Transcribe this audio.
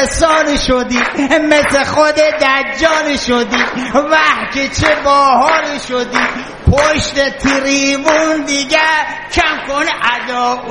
انسان شدی، مثل خود دجال شدی، وح که چه باحال شدی، پشت تریبون دیگه کم کن ادا